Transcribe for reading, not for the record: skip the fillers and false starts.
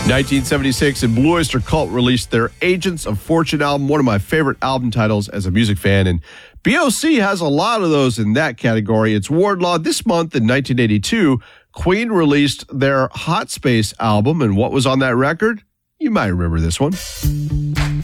1976, and Blue Oyster Cult released their Agents of Fortune album, one of my favorite album titles as a music fan, and BOC has a lot of those in that category. It's Wardlaw. This month in 1982, Queen released their Hot Space album, and what was on that record? You might remember this one.